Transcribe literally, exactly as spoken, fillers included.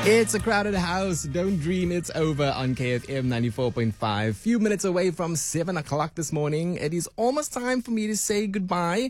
It's a crowded house. Don't dream it's over on K F M ninety-four point five. Few minutes away from seven o'clock this morning. It is almost time for me to say goodbye.